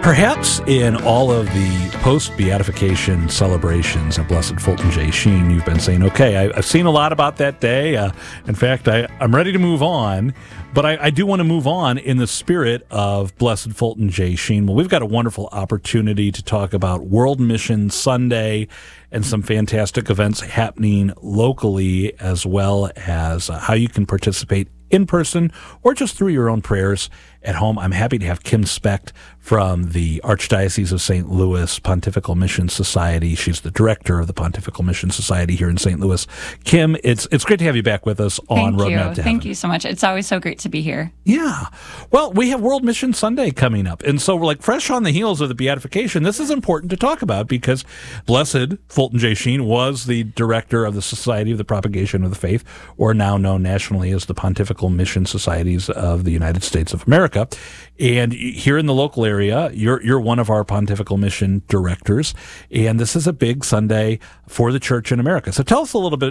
Perhaps in all of the post-beatification celebrations of Blessed Fulton J. Sheen, you've been saying, okay, I've seen a lot about that day. In fact, I'm ready to move on, but I do want to move on in the spirit of Blessed Fulton J. Sheen. Well, we've got a wonderful opportunity to talk about World Mission Sunday and some fantastic events happening locally, as well as how you can participate in person or just through your own prayers at home. I'm happy to have Kim Specht from the Archdiocese of St. Louis Pontifical Mission Society. She's the director of the Pontifical Mission Society here in St. Louis. Kim, it's great to have you back with us on Roadmap to Heaven. Thank you so much. It's always so great to be here. Yeah. Well, we have World Mission Sunday coming up. And so we're like fresh on the heels of the beatification. This is important to talk about because Blessed Fulton J. Sheen was the director of the Society of the Propagation of the Faith, or now known nationally as the Pontifical Mission Societies of the United States of America. And here in the local area, you're one of our Pontifical Mission directors. And this is a big Sunday for the church in America. So tell us a little bit